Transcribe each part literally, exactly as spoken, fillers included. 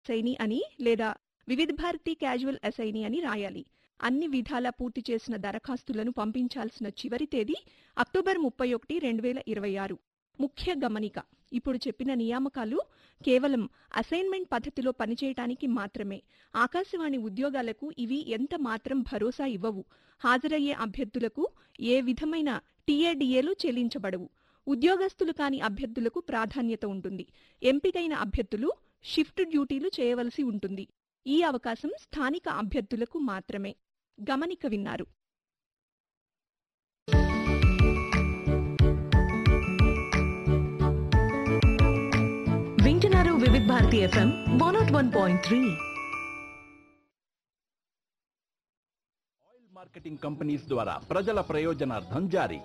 Assignee అని లేదా వివిధ భారతి క్యాజువల్ అసైనీ అని రాయాలి. అన్ని విధాలా పూర్తి చేసిన దరఖాస్తులను పంపించాల్సిన చివరి తేదీ అక్టోబర్ ముప్పై ఒకటి రెండు వేల ఇరవై ఆరు. ముఖ్య గమనిక: ఇప్పుడు చెప్పిన నియామకాలు కేవలం అసైన్మెంట్ పద్ధతిలో పనిచేయటానికి మాత్రమే. ఆకాశవాణి ఉద్యోగాలకు ఇవి ఎంత మాత్రం భరోసా ఇవ్వవు. హాజరయ్యే అభ్యర్థులకు ఏ విధమైన టీఏడీఏలు చెల్లించబడవు. ఉద్యోగస్తులు కాని అభ్యర్థులకు ప్రాధాన్యత ఉంటుంది. ఎంపికైన అభ్యర్థులు షిఫ్ట్ డ్యూటీలు చేయవలసి ఉంటుంది. ఈ అవకాశం స్థానిక అభ్యర్థులకు మాత్రమే. గమనిక విన్నారు. వింటున్నారు వివిధ Bharati FM one not one point three. Oil marketing companies ద్వారా ప్రజల ప్రయోజనార్థం జారీ.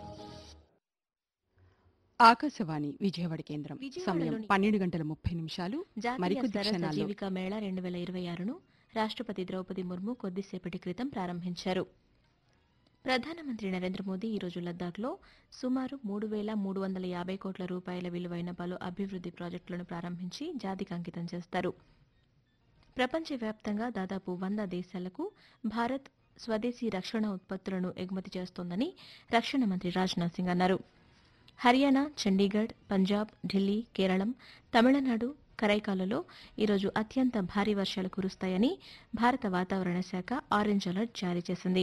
ఆకాశవాణి విజయవాడ కేంద్రం. సమయం పన్నెండు గంటల ముప్పై నిమిషాలు. మరికొద్ది క్షణాల్లో జీవికా మేళా రెండు వేల ఇరవై ఆరును రాష్ట్రపతి ద్రౌపది ముర్ము కొద్దిసేపటి క్రితం ప్రారంభించారు. ప్రధానమంత్రి నరేంద్ర మోదీ ఈరోజు లద్దాఖ్లో సుమారు మూడు వేల మూడు వందల యాభై కోట్ల రూపాయల విలువైన పలు అభివృద్ది ప్రాజెక్టులను ప్రారంభించి జాతికి అంకితం చేస్తారు. ప్రపంచవ్యాప్తంగా దాదాపు వంద దేశాలకు భారత్ స్వదేశీ రక్షణ ఉత్పత్తులను ఎగుమతి చేస్తోందని రక్షణ మంత్రి రాజ్నాథ్ సింగ్ అన్నారు. హర్యానా, చండీగఢ్, పంజాబ్, ఢిల్లీ, కేరళం, తమిళనాడు, కరైకాలలో ఈరోజు అత్యంత భారీ వర్షాలు కురుస్తాయని భారత వాతావరణ శాఖ ఆరెంజ్ అలర్ట్ జారీ చేసింది.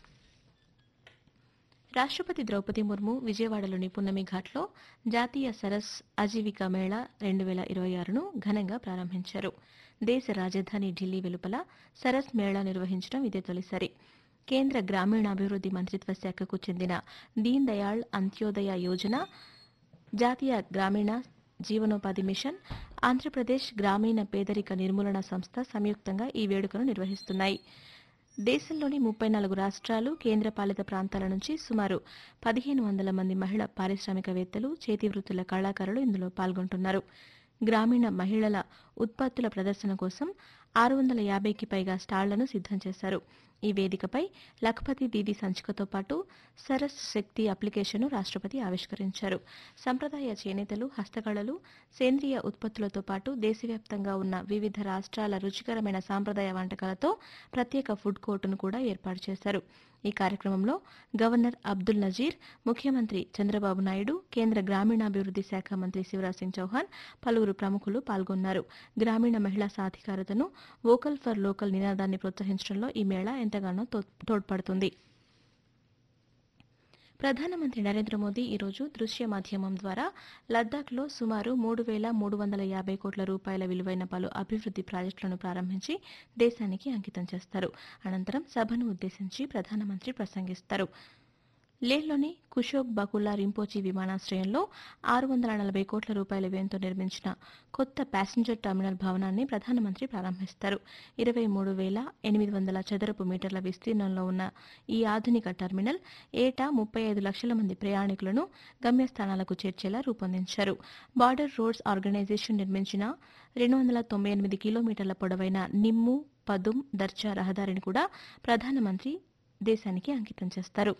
రాష్ట్రపతి ద్రౌపది ముర్ము విజయవాడలోని పున్నమి ఘాట్లో జాతీయ సరస్ ఆజీవికా మేళా రెండు వేల ఇరవై ఆరును ఘనంగా ప్రారంభించారు. దేశ రాజధాని ఢిల్లీ వెలుపల సరస్ మేళా నిర్వహించడం ఇదే తొలిసారి. కేంద్ర గ్రామీణాభివృద్ది మంత్రిత్వ శాఖకు చెందిన దీన్ దయాళ్ అంత్యోదయ యోజన, జాతీయ గ్రామీణ జీవనోపాధి మిషన్, ఆంధ్రప్రదేశ్ గ్రామీణ పేదరిక నిర్మూలన సంస్థ సంయుక్తంగా ఈ వేడుకను నిర్వహిస్తున్నాయి. దేశంలోని ముప్పై నాలుగు రాష్ట్రాలు, కేంద్రపాలిత ప్రాంతాల నుంచి సుమారు పదిహేను వందల మంది మహిళా పారిశ్రామికవేత్తలు, చేతివృత్తుల కళాకారులు ఇందులో పాల్గొంటున్నారు. గ్రామీణ మహిళల ఉత్పత్తుల ప్రదర్శన కోసం ఆరు వందల యాభైకి పైగా స్టాళ్లను సిద్ధం చేశారు. ఈ వేదికపై లఖపతి దీదీ సంచికతో పాటు సరస్ శక్తి అప్లికేషన్ను రాష్ట్రపతి ఆవిష్కరించారు. సంప్రదాయ చేనేతలు, హస్తకళలు, సేంద్రియ ఉత్పత్తులతో పాటు దేశవ్యాప్తంగా ఉన్న వివిధ రాష్ట్రాల రుచికరమైన సాంప్రదాయ వంటకాలతో ప్రత్యేక ఫుడ్ కోర్టును కూడా ఏర్పాటు చేశారు. ఈ కార్యక్రమంలో గవర్నర్ అబ్దుల్ నజీర్, ముఖ్యమంత్రి చంద్రబాబు నాయుడు, కేంద్ర గ్రామీణాభివృద్ది శాఖ మంత్రి శివరాజ్ సింగ్ చౌహాన్, పలువురు ప్రముఖులు పాల్గొన్నారు. గ్రామీణ మహిళా సాధికారతను, వోకల్ ఫర్ లోకల్ నినాదాన్ని ప్రోత్సహించడంలో ఈ మేళా ఎంతగానో తోడ్పడుతుంది. ప్రధానమంత్రి నరేంద్ర మోదీ ఈరోజు దృశ్య మాధ్యమం ద్వారా లద్దాఖ్లో సుమారు మూడు వేల మూడు వందల యాభై కోట్ల రూపాయల విలువైన పలు అభివృద్ది ప్రాజెక్టులను ప్రారంభించి దేశానికి అంకితం చేస్తారు. అనంతరం సభను ఉద్దేశించి ప్రధానమంత్రి ప్రసంగిస్తారు. లేహ్లోని కుషోక్ బకులా రింపోచి విమానాశ్రయంలో ఆరు వందల నలభై కోట్ల రూపాయల వ్యయంతో నిర్మించిన కొత్త ప్యాసింజర్ టెర్మినల్ భవనాన్ని ప్రధానమంత్రి ప్రారంభిస్తారు. ఇరవై మూడు వేల ఎనిమిది వందల చదరపు మీటర్ల విస్తీర్ణంలో ఉన్న ఈ ఆధునిక టెర్మినల్ ఏటా ముప్పై ఐదు లక్షల మంది ప్రయాణికులను గమ్యస్థానాలకు చేర్చేలా రూపొందించారు. బార్డర్ రోడ్స్ ఆర్గనైజేషన్ నిర్మించిన రెండు వందల తొంభై ఎనిమిది కిలోమీటర్ల పొడవైన నిమ్ము పదుం దర్చా రహదారిని కూడా ప్రధానమంత్రి దేశానికి అంకితం చేస్తారు.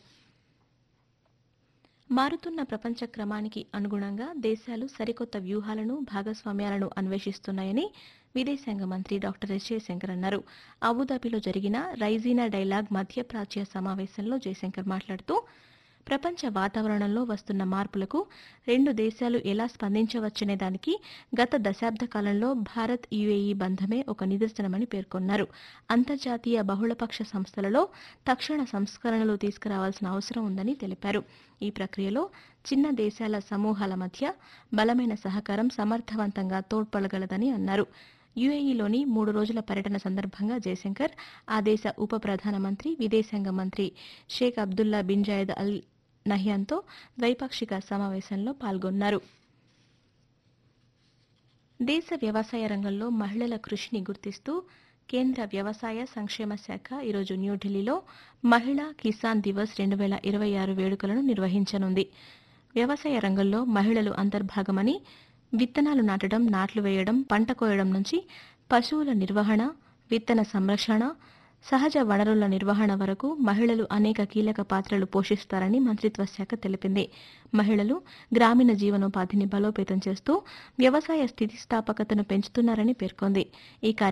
మారుతున్న ప్రపంచ క్రమానికి అనుగుణంగా దేశాలు సరికొత్త వ్యూహాలను, భాగస్వామ్యాలను అన్వేషిస్తున్నాయని విదేశాంగ మంత్రి డాక్టర్ ఎస్ జయశంకర్ అన్నారు. అబుదాబిలో జరిగిన రైజీనా డైలాగ్ మధ్యప్రాచ్య సమావేశంలో జయశంకర్ మాట్లాడుతూ, ప్రపంచ వాతావరణంలో వస్తున్న మార్పులకు రెండు దేశాలు ఎలా స్పందించవచ్చనే దానికి గత దశాబ్ద కాలంలో భారత్ యుఏఈ బంధమే ఒక నిదర్శనమని పేర్కొన్నారు. అంతర్జాతీయ బహుళపక్ష సంస్థలలో తక్షణ సంస్కరణలు తీసుకురావాల్సిన అవసరం ఉందని తెలిపారు. ఈ ప్రక్రియలో చిన్న దేశాల సమూహాల మధ్య బలమైన సహకారం సమర్థవంతంగా తోడ్పడగలదని అన్నారు. యుఏఈలోని మూడు రోజుల పర్యటన సందర్భంగా జయశంకర్ ఆ దేశ ఉప ప్రధానమంత్రి, విదేశాంగ మంత్రి షేక్ అబ్దుల్లా బిన్ జాయద్ అల్ నహ్యాన్తో ద్వైపాక్షిక సమావేశంలో పాల్గొన్నారు. దేశ వ్యవసాయ రంగంలో మహిళల కృషిని గుర్తిస్తూ కేంద్ర వ్యవసాయ సంక్షేమ శాఖ ఈరోజు న్యూఢిల్లీలో మహిళా కిసాన్ దివస్ రెండు వేల ఇరవై ఆరు వేడుకలను నిర్వహించనుంది. వ్యవసాయ రంగంలో మహిళలు అంతర్భాగమని, విత్తనాలు నాటడం, నాట్లు వేయడం, పంట కోయడం నుంచి పశువుల నిర్వహణ, విత్తన సంరక్షణ, సహజ వనరుల నిర్వహణ వరకు మహిళలు అనేక కీలక పాత్రలు పోషిస్తారని మంత్రిత్వ శాఖ తెలిపింది. మహిళలు గ్రామీణ జీవనోపాధిని బలోపేతం చేస్తూ వ్యవసాయ స్థితిస్థాపకతను పెంచుతున్నారని పేర్కొంది. ఈ